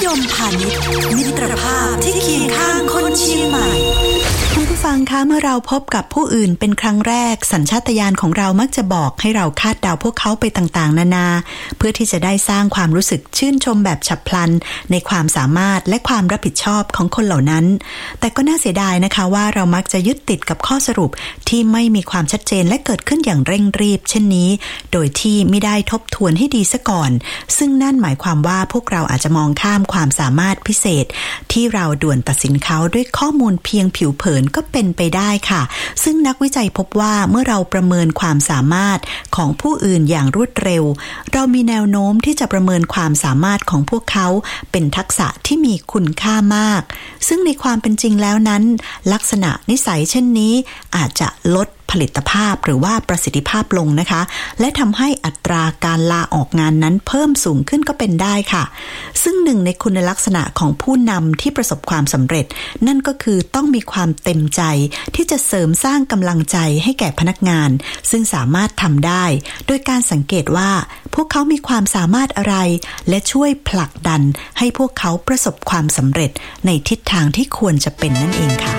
ยมพาณิชย์มิตรภาพที่เคียงข้างคนเชียงใหม่คุณผู้ฟังคะเมื่อเราพบกับผู้อื่นเป็นครั้งแรกสัญชาตญาณของเรามักจะบอกให้เราคาดเดาพวกเขาไปต่างๆนานาเพื่อที่จะได้สร้างความรู้สึกชื่นชมแบบฉับพลันในความสามารถและความรับผิดชอบของคนเหล่านั้นแต่ก็น่าเสียดายนะคะว่าเรามักจะยึดติดกับข้อสรุปที่ไม่มีความชัดเจนและเกิดขึ้นอย่างเร่งรีบเช่นนี้โดยที่ไม่ได้ทบทวนให้ดีซะก่อนซึ่งนั่นหมายความว่าพวกเราอาจจะมองข้ามความสามารถพิเศษที่เราด่วนตัดสินเขาด้วยข้อมูลเพียงผิวเผินก็เป็นไปได้ค่ะซึ่งนักวิจัยพบว่าเมื่อเราประเมินความสามารถของผู้อื่นอย่างรวดเร็วเรามีแนวโน้มที่จะประเมินความสามารถของพวกเขาเป็นทักษะที่มีคุณค่ามากซึ่งในความเป็นจริงแล้วนั้นลักษณะนิสัยเช่นนี้อาจจะลดผลิตภาพหรือว่าประสิทธิภาพลงนะคะและทำให้อัตราการลาออกงานนั้นเพิ่มสูงขึ้นก็เป็นได้ค่ะซึ่งหนึ่งในคุณลักษณะของผู้นำที่ประสบความสำเร็จนั่นก็คือต้องมีความเต็มใจที่จะเสริมสร้างกำลังใจให้แก่พนักงานซึ่งสามารถทำได้โดยการสังเกตว่าพวกเขามีความสามารถอะไรและช่วยผลักดันให้พวกเขาประสบความสำเร็จในทิศทางที่ควรจะเป็นนั่นเองค่ะ